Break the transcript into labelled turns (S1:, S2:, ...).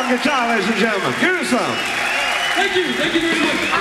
S1: on guitar, ladies and gentlemen. Give us some.
S2: Thank you very much.